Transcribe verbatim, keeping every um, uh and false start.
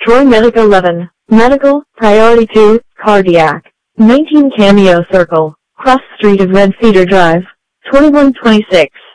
Troy Medic eleven, Medical, Priority two, Cardiac. nineteen Cameo Circle, Cross Street of Red Cedar Drive, twenty-one twenty-six.